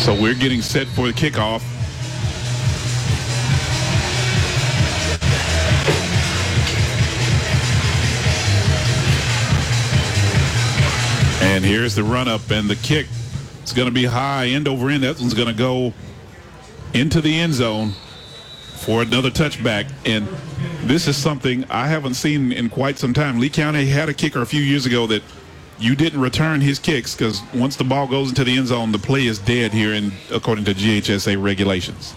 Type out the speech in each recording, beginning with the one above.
So we're getting set for the kickoff. And here's the run up and the kick. It's going to be high, end over end. That one's going to go into the end zone for another touchback. And this is something I haven't seen in quite some time. Lee County had a kicker a few years ago that you didn't return his kicks because once the ball goes into the end zone, the play is dead here, according to GHSA regulations.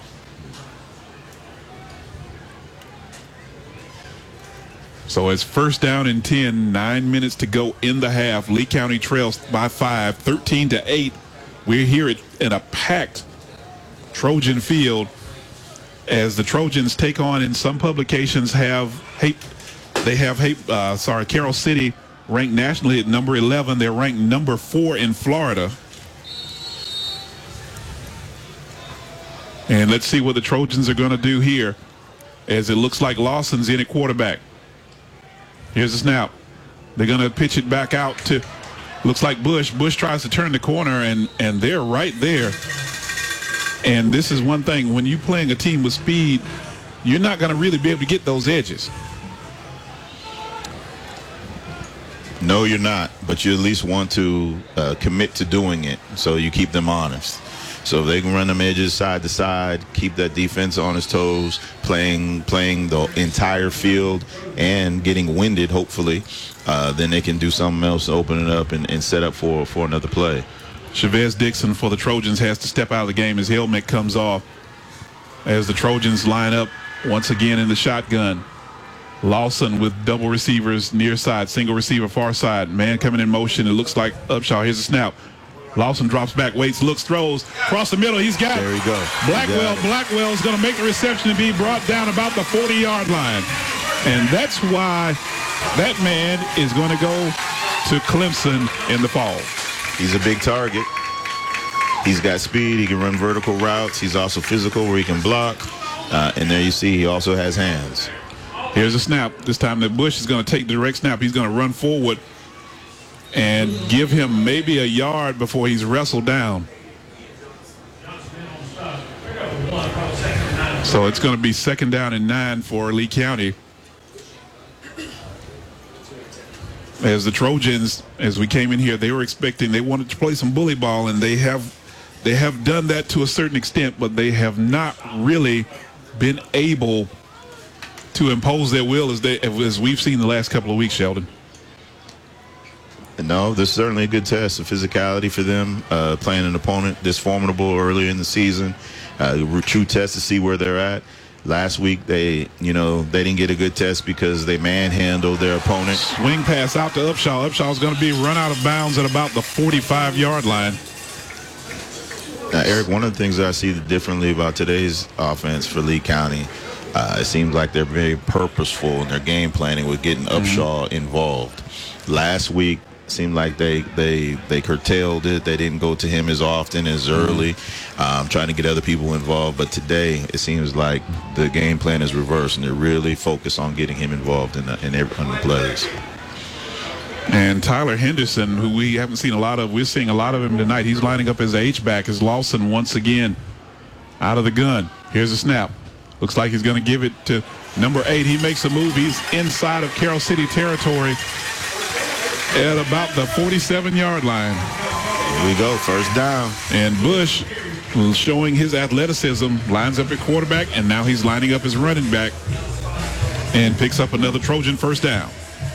So it's first down and 10, 9 minutes to go in the half. Lee County trails by 5, 13-8. We're here in a packed Trojan field as the Trojans take on, in some publications Carroll City ranked nationally at number 11. They're ranked number 4 in Florida. And let's see what the Trojans are going to do here, as it looks like Lawson's in at quarterback. Here's the snap. They're going to pitch it back out to, looks like Bush. Bush tries to turn the corner, and they're right there. And this is one thing, when you're playing a team with speed, you're not going to really be able to get those edges. No, you're not, but you at least want to commit to doing it, so you keep them honest. So if they can run them edges side to side, keep that defense on its toes, playing the entire field and getting winded, hopefully, then they can do something else to open it up and set up for another play. Chavez Dixon for the Trojans has to step out of the game. His helmet comes off as the Trojans line up once again in the shotgun. Lawson with double receivers near side, single receiver far side. Man coming in motion. It looks like Upshaw. Here's a snap. Lawson drops back, waits, looks, throws. Across the middle, he's got it. There you go. Blackwell is going to make the reception and be brought down about the 40-yard line. And that's why that man is going to go to Clemson in the fall. He's a big target. He's got speed. He can run vertical routes. He's also physical where he can block. And there you see he also has hands. Here's a snap. This time that Bush is going to take the direct snap. He's going to run forward and give him maybe a yard before he's wrestled down. So it's going to be 2nd down and 9 for Lee County. As the Trojans, as we came in here, they wanted to play some bully ball, and they have done that to a certain extent, but they have not really been able to impose their will as we've seen the last couple of weeks, Sheldon. No, this is certainly a good test of physicality for them, playing an opponent this formidable earlier in the season. True test to see where they're at. Last week, they didn't get a good test because they manhandled their opponent. Swing pass out to Upshaw. Upshaw's going to be run out of bounds at about the 45-yard line. Now, Eric, one of the things that I see differently about today's offense for Lee County, it seems like they're very purposeful in their game planning with getting Upshaw involved. Last week, it seemed like they curtailed it. They didn't go to him as often, as early, trying to get other people involved. But today, it seems like the game plan is reversed, and they're really focused on getting him involved in the plays. And Tyler Henderson, who we haven't seen a lot of, we're seeing a lot of him tonight. He's lining up as a H-back as Lawson once again out of the gun. Here's a snap. Looks like he's going to give it to number 8. He makes a move. He's inside of Carroll City territory at about the 47-yard line. Here we go, first down. And Bush, showing his athleticism, lines up at quarterback, and now he's lining up as running back and picks up another Trojan first down.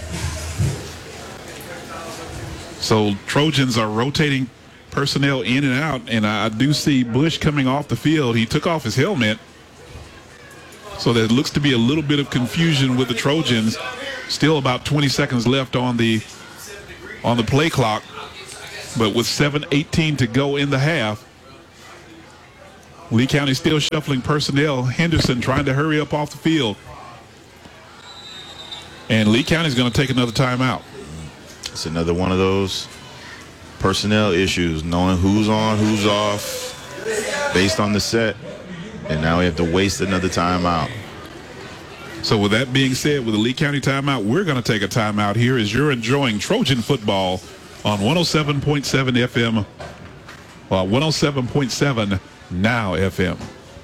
So Trojans are rotating personnel in and out, and I do see Bush coming off the field. He took off his helmet, so there looks to be a little bit of confusion with the Trojans. Still about 20 seconds left on the play clock, but with 7:18 to go in the half, Lee County still shuffling personnel. Henderson trying to hurry up off the field, and Lee County is going to take another timeout. It's another one of those personnel issues, knowing who's on, who's off, based on the set. And now we have to waste another timeout. So with that being said, with the Lee County timeout, we're going to take a timeout here as you're enjoying Trojan football on 107.7 FM 107.7 Now FM.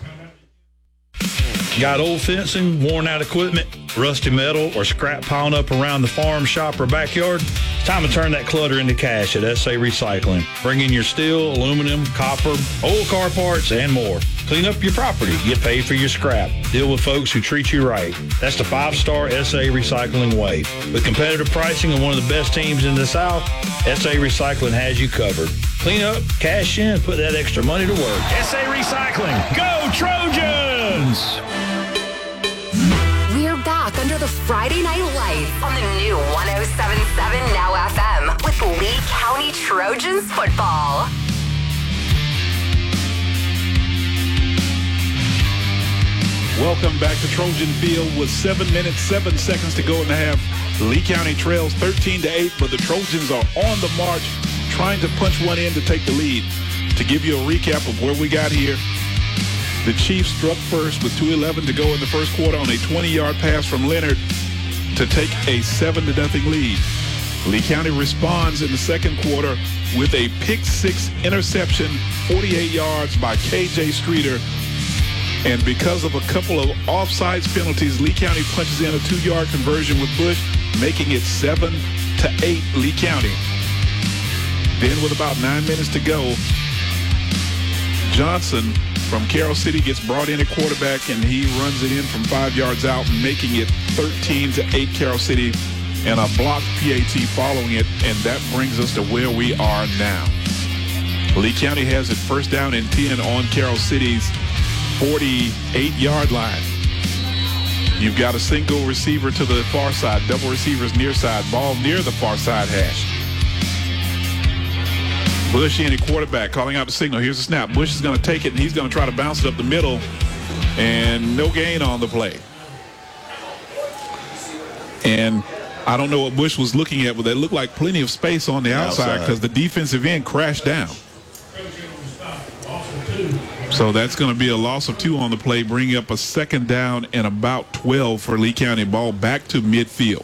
Got old fencing, worn out equipment, rusty metal, or scrap piling up around the farm, shop, or backyard? It's time to turn that clutter into cash at SA Recycling. Bring in your steel, aluminum, copper, old car parts, and more. Clean up your property. Get paid for your scrap. Deal with folks who treat you right. That's the 5-star SA Recycling way. With competitive pricing and one of the best teams in the South, SA Recycling has you covered. Clean up, cash in, put that extra money to work. SA Recycling. Go Trojans! We're back under the Friday Night Lights on the new 107.7 Now FM with Lee County Trojans football. Welcome back to Trojan Field with 7 minutes, 7 seconds to go in the half. Lee County trails 13-8, but the Trojans are on the march, trying to punch one in to take the lead. To give you a recap of where we got here, the Chiefs struck first with 2:11 to go in the first quarter on a 20-yard pass from Leonard to take a 7-0 lead. Lee County responds in the second quarter with a pick-6 interception, 48 yards by K.J. Streeter. And because of a couple of offsides penalties, Lee County punches in a 2-yard conversion with Bush, making it 7-8 Lee County. Then with about 9 minutes to go, Johnson from Carroll City gets brought in at quarterback, and he runs it in from 5 yards out, making it 13-8 Carroll City, and a blocked PAT following it, and that brings us to where we are now. Lee County has it first down and 10 on Carroll City's 48-yard line. You've got a single receiver to the far side, double receivers near side, ball near the far side hash. Bush in at quarterback, calling out the signal. Here's the snap. Bush is going to take it, and he's going to try to bounce it up the middle, and no gain on the play. And I don't know what Bush was looking at, but it looked like plenty of space on the outside because the defensive end crashed down. So that's going to be a loss of 2 on the play, bringing up a second down and about 12 for Lee County. Ball back to midfield.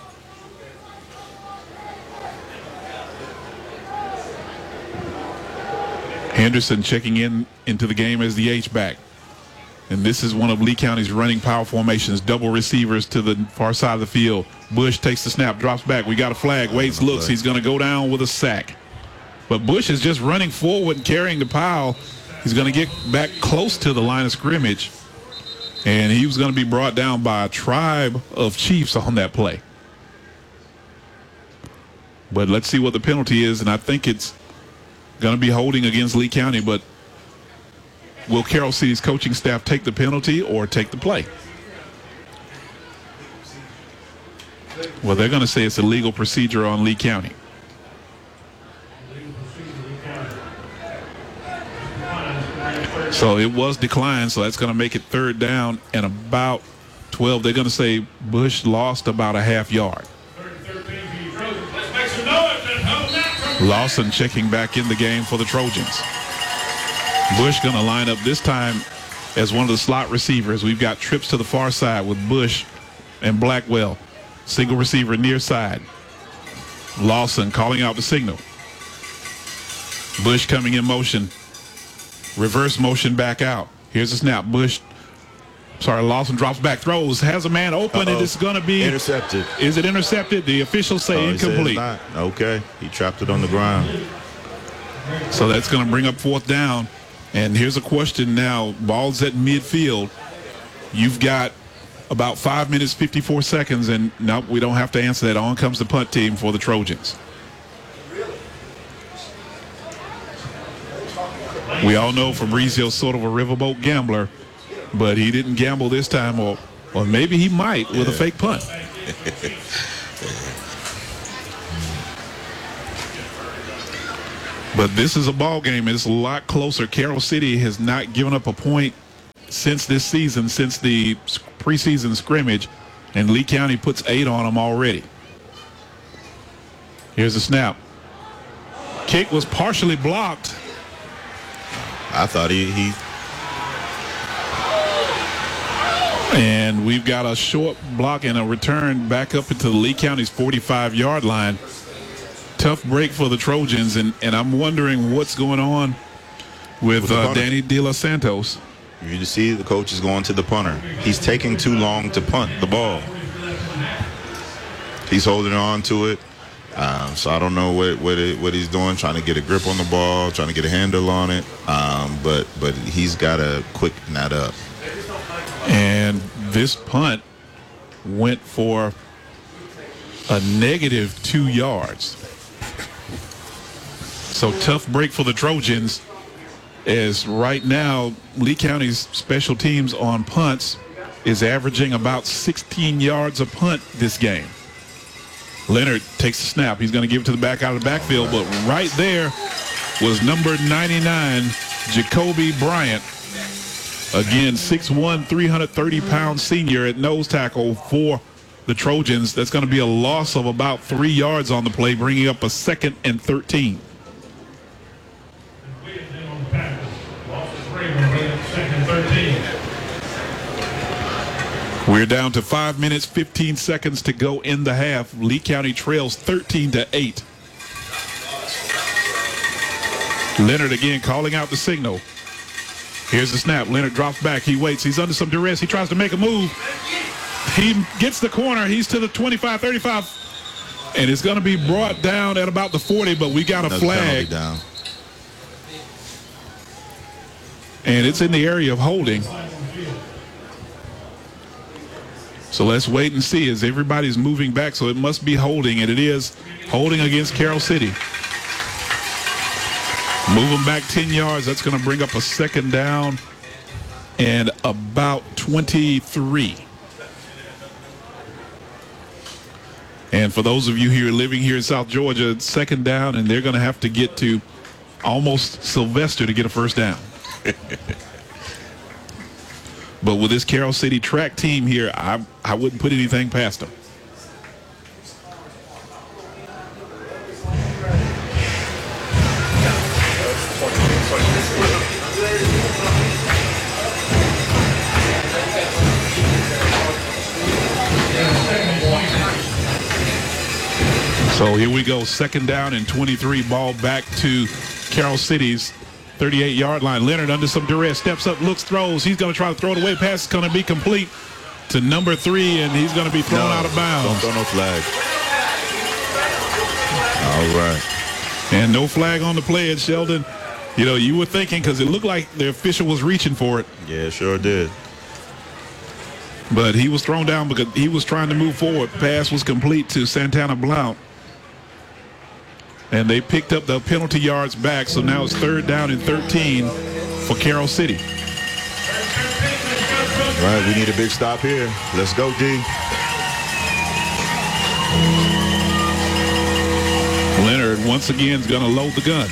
Henderson checking into the game as the H-back. And this is one of Lee County's running power formations, double receivers to the far side of the field. Bush takes the snap, drops back. We got a flag. Waits, looks. He's going to go down with a sack. But Bush is just running forward and carrying the pile. He's going to get back close to the line of scrimmage. And he was going to be brought down by a tribe of Chiefs on that play. But let's see what the penalty is, and I think it's going to be holding against Lee County, but will Carroll City's coaching staff take the penalty or take the play? Well, they're going to say it's a legal procedure on Lee County. So it was declined, so that's going to make it third down and about 12. They're going to say Bush lost about a half yard. Lawson checking back in the game for the Trojans. Bush going to line up this time as one of the slot receivers. We've got trips to the far side with Bush and Blackwell. Single receiver near side. Lawson calling out the signal. Bush coming in motion. Reverse motion back out. Here's the snap. Lawson drops back, throws, has a man open, and it's going to be intercepted. Is it intercepted? The officials say incomplete. Not. Okay, he trapped it on the ground. So that's going to bring up fourth down. And here's a question now. Ball's at midfield. You've got about 5 minutes, 54 seconds, and nope, we don't have to answer that. On comes the punt team for the Trojans. We all know Fabrizio's sort of a riverboat gambler, but he didn't gamble this time, or maybe he might with a fake punt. But this is a ball game. It's a lot closer. Carroll City has not given up a point since this season, since the preseason scrimmage, and Lee County puts 8 on them already. Here's the snap. Kick was partially blocked. I thought he And we've got a short block and a return back up into the Lee County's 45-yard line. tough break for the Trojans, and I'm wondering what's going on with Danny De Los Santos. You see the coach is going to the punter. He's taking too long to punt the ball. He's holding on to it. So I don't know what he's doing, trying to get a grip on the ball, trying to get a handle on it. But he's got to quicken that up. And this punt went for a negative 2 yards. So tough break for the Trojans, as right now Lee County's special teams on punts is averaging about 16 yards a punt this game. Leonard takes the snap. He's going to give it to the back out of the backfield, but right there was number 99, Jacoby Bryant. Again, 6'1", 330-pound senior at nose tackle for the Trojans. That's going to be a loss of about 3 yards on the play, bringing up a 2nd and 13. We're down to 5 minutes, 15 seconds to go in the half. Lee County trails 13-8. Leonard again calling out the signal. Here's the snap. Leonard drops back. He waits. He's under some duress. He tries to make a move. He gets the corner. He's to the 25, 35. And it's going to be brought down at about the 40, but we got a flag. Down. And it's in the area of holding. So let's wait and see as everybody's moving back. So it must be holding, and it is holding against Carroll City. Moving back 10 yards. That's going to bring up a 2nd down and about 23. And for those of you here living here in South Georgia, 2nd down, and they're going to have to get to almost Sylvester to get a 1st down. But with this Carroll City track team here, I wouldn't put anything past them. So here we go, 2nd down and 23, ball back to Carroll City's 38-yard line. Leonard under some duress, steps up, looks, throws. He's going to try to throw it away. Pass is going to be complete to number 3, and he's going to be thrown out of bounds. Don't throw no flag. All right. And no flag on the play at Sheldon. You know, you were thinking, because it looked like the official was reaching for it. Yeah, sure did. But he was thrown down because he was trying to move forward. Pass was complete to Santana Blount. And they picked up the penalty yards back, so now it's 3rd down and 13 for Carroll City. All right, we need a big stop here. Let's go, D. Leonard once again is going to load the gun.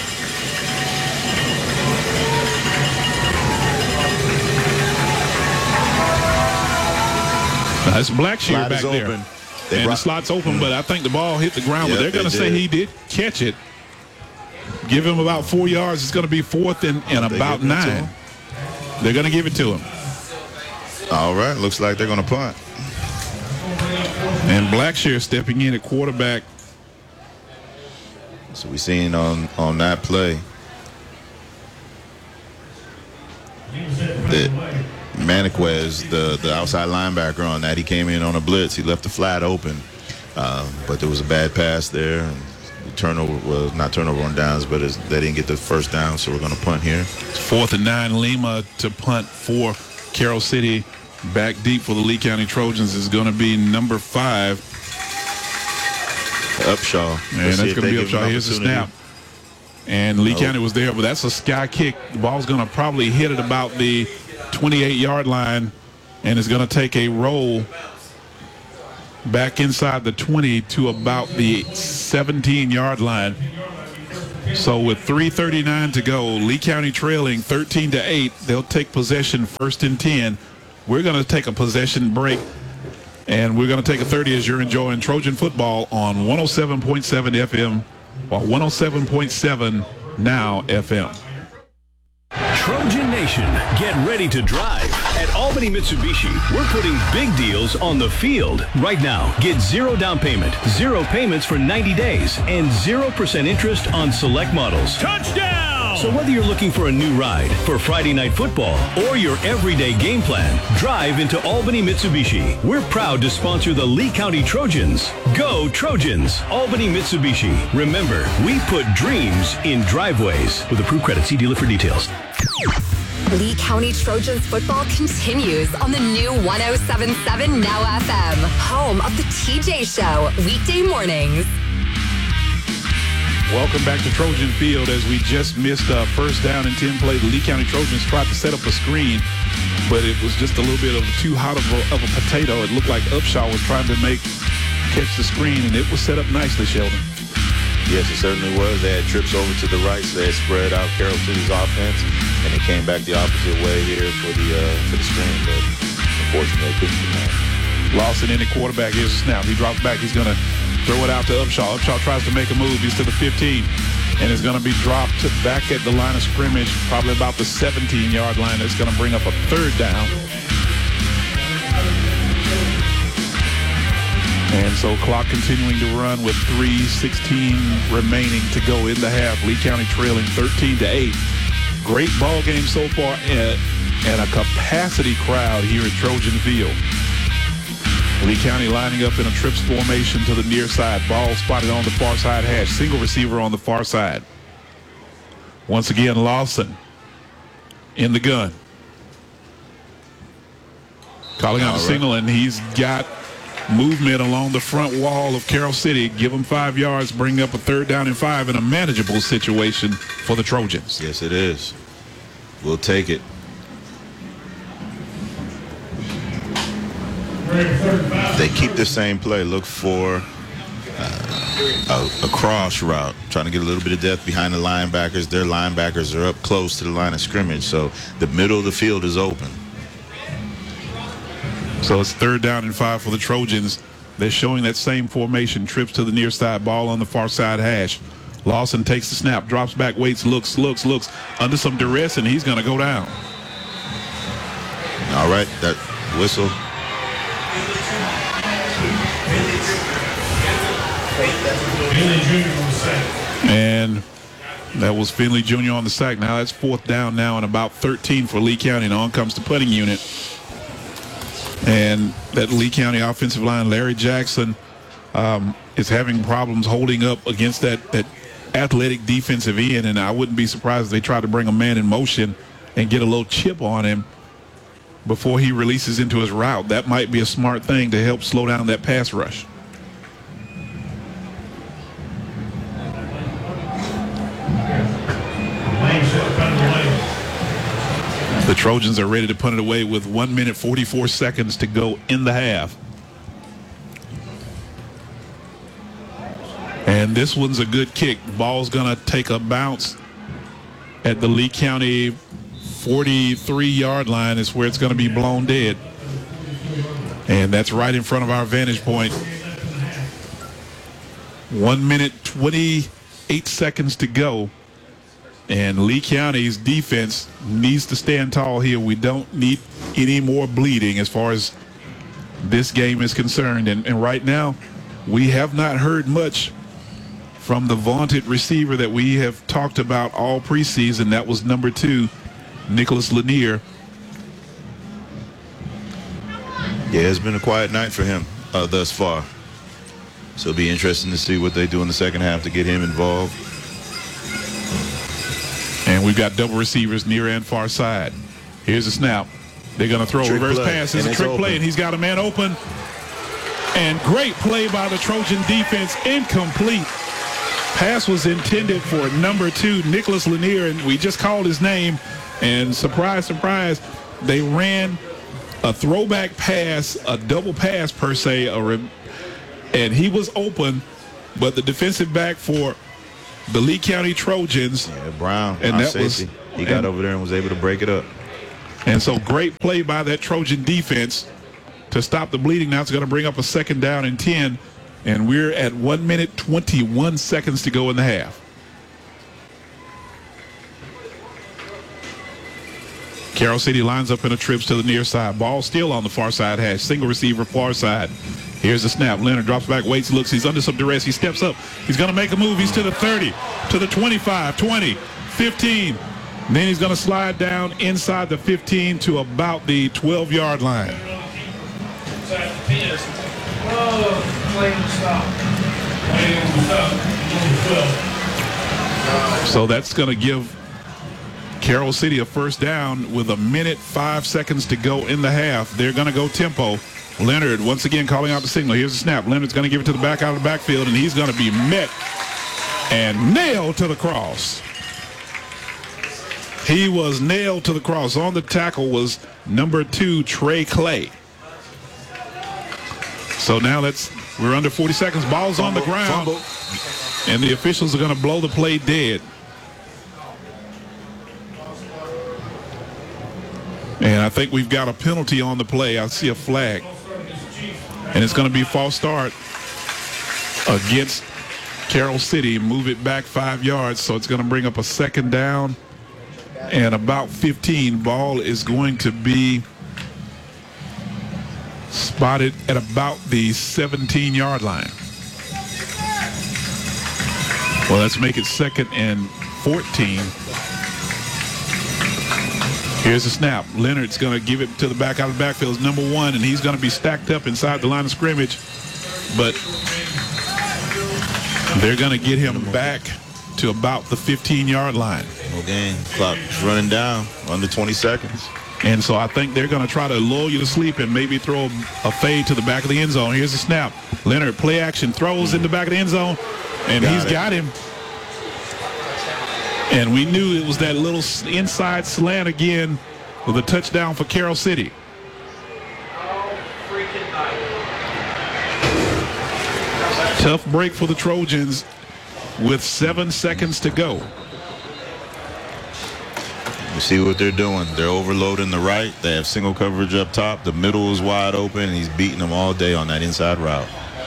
That's Blackshear back there. Open. And the slot's open, but I think the ball hit the ground. But they're going to say he did catch it. Give him about 4 yards. It's going to be 4th and about 9. They're going to give it to him. All right. Looks like they're going to punt. And Blackshear stepping in at quarterback. So we seen on that play that Maniquez, the outside linebacker on that, he came in on a blitz. He left the flat open, but there was a bad pass there. And the turnover was not turnover on downs, but they didn't get the 1st down, so we're going to punt here. 4th and 9, Lima to punt for Carroll City. Back deep for the Lee County Trojans is going to be number 5. Upshaw. And that's going to be Upshaw. Here's the snap. And Lee County was there, but that's a sky kick. The ball's going to probably hit at about the 28-yard line, and it's going to take a roll back inside the 20 to about the 17-yard line. So with 3:39 to go, Lee County trailing 13-8. They'll take possession 1st and 10. We're going to take a possession break, and we're going to take a 30 as you're enjoying Trojan football on 107.7 FM or 107.7 Now FM. Trojan Nation, get ready to drive. At Albany Mitsubishi, we're putting big deals on the field. Right now, get 0 down payment, 0 payments for 90 days, and 0% interest on select models. Touchdown! So whether you're looking for a new ride for Friday Night Football or your everyday game plan, drive into Albany Mitsubishi. We're proud to sponsor the Lee County Trojans. Go Trojans! Albany Mitsubishi. Remember, we put dreams in driveways. With approved credit, see dealer for details. Lee County Trojans football continues on the new 107.7 Now FM, home of the TJ Show, weekday mornings. Welcome back to Trojan Field as we just missed a first down and 10 play. The Lee County Trojans tried to set up a screen, but it was just a little bit of too hot of a potato. It looked like Upshaw was trying to catch the screen, and it was set up nicely, Sheldon. Yes, it certainly was. They had trips over to the right, so they had spread out Carroll City's offense, and it came back the opposite way here for the screen, but unfortunately they couldn't do that. Lawson in the quarterback. Here's a snap. He drops back. He's going to throw it out to Upshaw. Upshaw tries to make a move. He's to the 15, and it's going to be dropped back at the line of scrimmage, probably about the 17-yard line. That's going to bring up a third down. And so clock continuing to run with 3:16 remaining to go in the half. Lee County trailing 13-8. Great ball game so far, and a capacity crowd here at Trojan Field. Lee County lining up in a trips formation to the near side. Ball spotted on the far side hash. Single receiver on the far side. Once again, Lawson in the gun. Calling out the signal, and he's got movement along the front wall of Carroll City. Give him 5 yards, bring up a third down and 5 in a manageable situation for the Trojans. Yes, it is. We'll take it. They keep the same play. Look for a cross route, trying to get a little bit of depth behind the linebackers. Their linebackers are up close to the line of scrimmage, so the middle of the field is open. So it's third down and 5 for the Trojans. They're showing that same formation. Trips to the near side, ball on the far side hash. Lawson takes the snap, drops back, waits, looks under some duress, and he's going to go down. All right, that whistle. And that was Finley Jr. on the sack. Now that's fourth down now and about 13 for Lee County. And on comes the punting unit. And that Lee County offensive line, Larry Jackson, is having problems holding up against that athletic defensive end. And I wouldn't be surprised if they try to bring a man in motion and get a little chip on him before he releases into his route. That might be a smart thing to help slow down that pass rush. The Trojans are ready to punt it away with 1 minute 44 seconds to go in the half. And this one's a good kick. Ball's going to take a bounce at the Lee County 43-yard line is where it's going to be blown dead. And that's right in front of our vantage point. 1 minute 28 seconds to go. And Lee County's defense needs to stand tall here. We don't need any more bleeding as far as this game is concerned. And right now, we have not heard much from the vaunted receiver that we have talked about all preseason. That was number 2, Nicholas Lanier. Yeah, it's been a quiet night for him thus far. So it'll be interesting to see what they do in the second half to get him involved. And we've got double receivers near and far side. Here's a snap. They're going to throw a reverse pass. It's a trick play, and he's got a man open. And great play by the Trojan defense. Incomplete. Pass was intended for number 2, Nicholas Lanier, and we just called his name. And surprise, surprise, they ran a throwback pass, a double pass per se, and he was open, but the defensive back for the Lee County Trojans. Yeah, Brown. And that was, he got over there and was able to break it up. And so great play by that Trojan defense to stop the bleeding. Now it's going to bring up a second down and 10. And we're at 1 minute 21 seconds to go in the half. Carroll City lines up in a trips to the near side. Ball still on the far side hash. Single receiver, far side. Here's the snap. Leonard drops back, waits, looks. He's under some duress. He steps up. He's going to make a move. He's to the 30, to the 25, 20, 15. And then he's going to slide down inside the 15 to about the 12-yard line. So that's going to give Carroll City a first down with 1:05 to go in the half. They're going to go tempo. Leonard once again calling out the signal. Here's the snap. Leonard's going to give it to the back out of the backfield, and he's going to be met and nailed to the cross. He was nailed to the cross. On the tackle was number 2, Trey Clay. So now we're under 40 seconds. Ball's on the ground. And the officials are going to blow the play dead. And I think we've got a penalty on the play. I see a flag. And it's going to be false start against Carroll City. Move it back 5 yards. So it's going to bring up a second down and about 15. Ball is going to be spotted at about the 17-yard line. Well, let's make it 2nd and 14. Here's the snap. Leonard's going to give it to the back out of the backfield. It's number 1, and he's going to be stacked up inside the line of scrimmage. But they're going to get him back to about the 15-yard line. No game. Clock is running down. Under 20 seconds. And so I think they're going to try to lull you to sleep and maybe throw a fade to the back of the end zone. Here's the snap. Leonard, play action, throws in the back of the end zone, and he's got him. And we knew it was that little inside slant again with a touchdown for Carroll City. Tough break for the Trojans with 7 seconds to go. You see what they're doing. They're overloading the right. They have single coverage up top. The middle is wide open, and he's beating them all day on that inside route.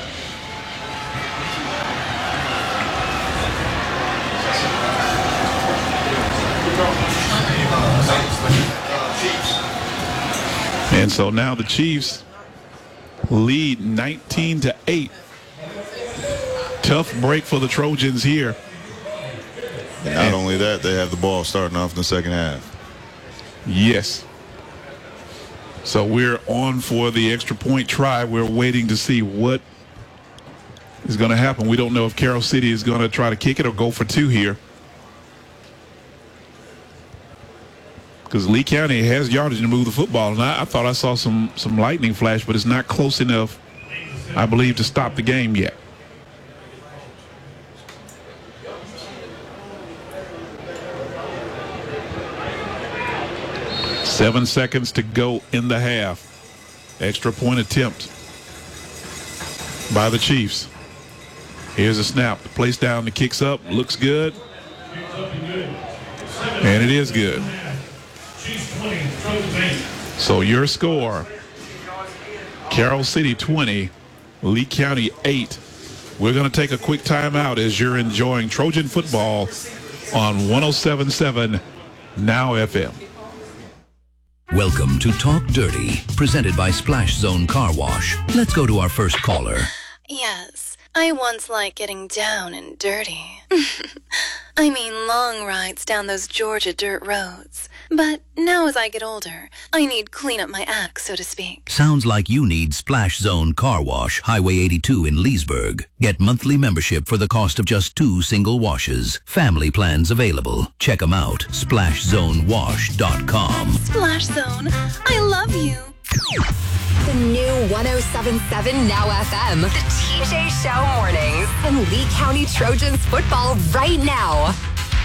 And so now the Chiefs lead 19-8. Tough break for the Trojans here. And not only that, they have the ball starting off in the second half. Yes. So we're on for the extra point try. We're waiting to see what is going to happen. We don't know if Carroll City is going to try to kick it or go for 2 here. Because Lee County has yardage to move the football. And I thought I saw some lightning flash, but it's not close enough, I believe, to stop the game yet. Seven seconds to go in the half. Extra point attempt by the Chiefs. Here's a snap. Place down, the kicks up. Looks good. And it is good. So your score, Carroll City 20, Lee County 8. We're going to take a quick timeout as you're enjoying Trojan football on 107.7 Now FM. Welcome to Talk Dirty, presented by Splash Zone Car Wash. Let's go to our first caller. Yes, I once liked getting down and dirty. I mean long rides down those Georgia dirt roads. But now as I get older, I need clean up my act, so to speak. Sounds like you need Splash Zone Car Wash, Highway 82 in Leesburg. Get monthly membership for the cost of just 2 single washes. Family plans available. Check them out. SplashZoneWash.com. Splash Zone, I love you. The new 107.7 Now FM. The TJ Show mornings. And Lee County Trojans football right now.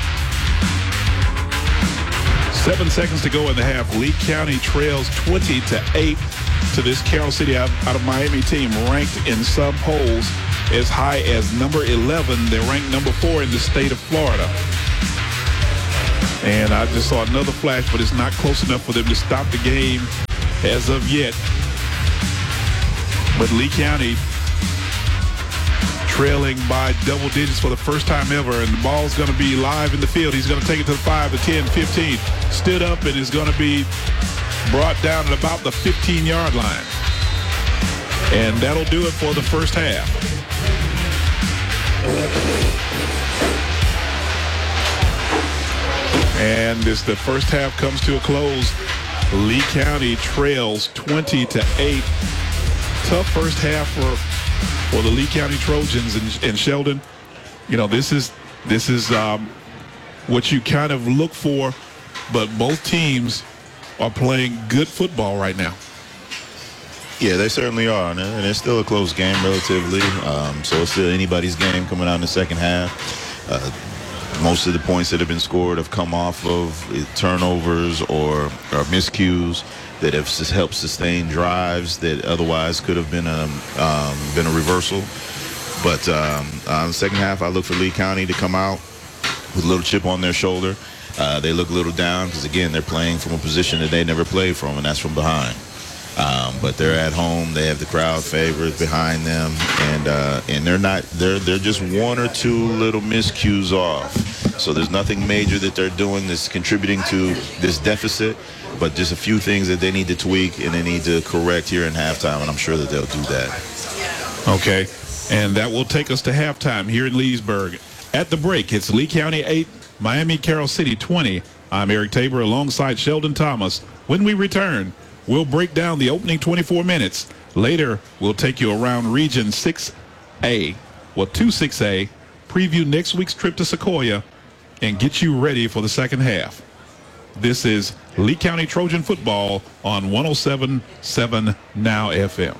7 seconds to go in the half. Lee County trails 20-8 to this Carroll City out of Miami team, ranked in some polls as high as number 11. They're ranked number 4 in the state of Florida. And I just saw another flash, but it's not close enough for them to stop the game as of yet. But Lee County trailing by double digits for the first time ever, and the ball's going to be live in the field. He's going to take it to the 5, the 10, 15. Stood up and is going to be brought down at about the 15-yard line. And that'll do it for the first half. And as the first half comes to a close, Lee County trails 20-8. Tough first half for the Lee County Trojans and Sheldon. You know, this is what you kind of look for, but both teams are playing good football right now. Yeah, they certainly are, and it's still a close game relatively. So it's still anybody's game coming out in the second half. Most of the points that have been scored have come off of turnovers or miscues that have helped sustain drives that otherwise could have been a reversal. But in the second half, I look for Lee County to come out with a little chip on their shoulder. They look a little down because, again, they're playing from a position that they never played from, and that's from behind. But they're at home. They have the crowd favorite behind them, and they're just one or two little miscues off. So there's nothing major that they're doing that's contributing to this deficit, but just a few things that they need to tweak and they need to correct here in halftime, and I'm sure that they'll do that. Okay, and that will take us to halftime here in Leesburg. At the break, it's Lee County 8, Miami Carroll City 20. I'm Eric Tabor alongside Sheldon Thomas. When we return, we'll break down the opening 24 minutes. Later, we'll take you around Region 6A, 2-6A, preview next week's trip to Sequoia, and get you ready for the second half. This is Lee County Trojan football on 107.7 Now FM.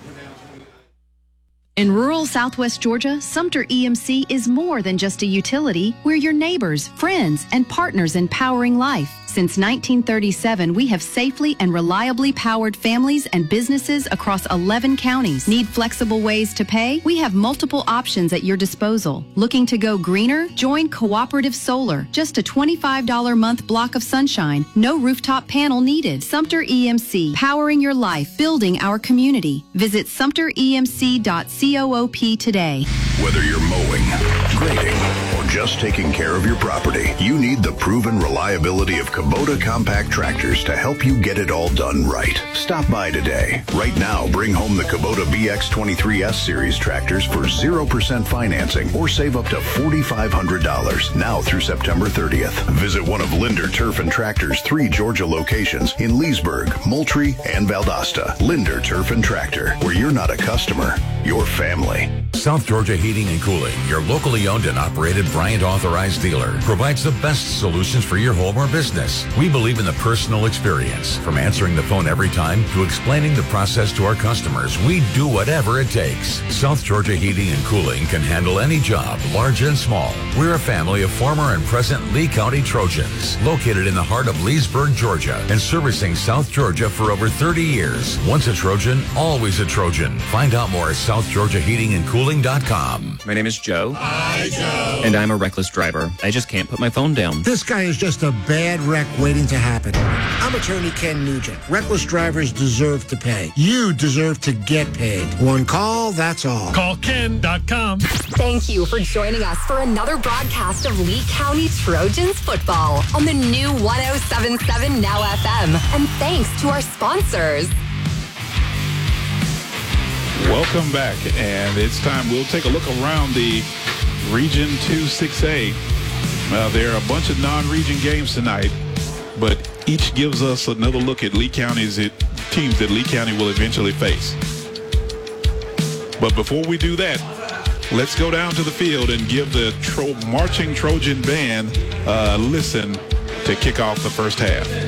In rural Southwest Georgia, Sumter EMC is more than just a utility. We're your neighbors, friends, and partners in powering life. Since 1937, we have safely and reliably powered families and businesses across 11 counties. Need flexible ways to pay? We have multiple options at your disposal. Looking to go greener? Join Cooperative Solar. Just a $25 a month block of sunshine. No rooftop panel needed. Sumter EMC, powering your life, building our community. Visit sumteremc.coop today. Whether you're mowing, grading, or just taking care of your property, you need the proven reliability of Kubota compact tractors to help you get it all done right. Stop by today. Right now, bring home the Kubota BX23S Series tractors for 0% financing or save up to $4,500 now through September 30th. Visit one of Linder Turf and Tractor's 3 Georgia locations in Leesburg, Moultrie, and Valdosta. Linder Turf and Tractor, where you're not a customer, you're family. South Georgia Heating and Cooling, your locally owned and operated Bryant authorized dealer, provides the best solutions for your home or business. We believe in the personal experience. From answering the phone every time to explaining the process to our customers, we do whatever it takes. South Georgia Heating and Cooling can handle any job, large and small. We're a family of former and present Lee County Trojans, located in the heart of Leesburg, Georgia, and servicing South Georgia for over 30 years. Once a Trojan, always a Trojan. Find out more at southgeorgiaheatingandcooling.com. My name is Joe. Hi, Joe. And I'm a reckless driver. I just can't put my phone down. This guy is just a bad wreck waiting to happen. I'm attorney Ken Nugent. Reckless drivers deserve to pay. You deserve to get paid. One call, that's all. Call Ken.com. Thank you for joining us for another broadcast of Lee County Trojans football on the new 107.7 Now FM. And thanks to our sponsors. Welcome back, and it's time we'll take a look around the Region 2-6A. There are a bunch of non-region games tonight, but each gives us another look at Lee County's teams that Lee County will eventually face. But before we do that, let's go down to the field and give the marching Trojan band a listen to kick off the first half.